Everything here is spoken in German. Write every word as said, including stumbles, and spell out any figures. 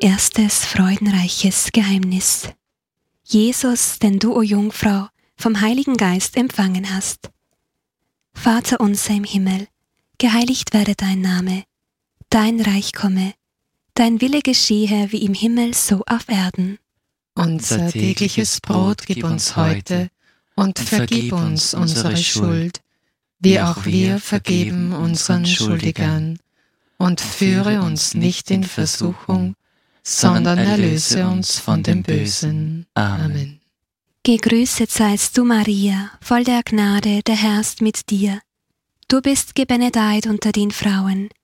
Erstes freudenreiches Geheimnis. Jesus, den du, o Jungfrau, vom Heiligen Geist empfangen hast. Vater unser im Himmel, geheiligt werde dein Name, dein Reich komme, dein Wille geschehe wie im Himmel so auf Erden. Unser tägliches Brot gib uns heute und vergib uns unsere Schuld, wie auch wir vergeben unseren Schuldigern. Und führe uns nicht in Versuchung, sondern erlöse uns von dem Bösen. Amen. Gegrüßet seist du, Maria, voll der Gnade, der Herr ist mit dir. Du bist gebenedeit unter den Frauen,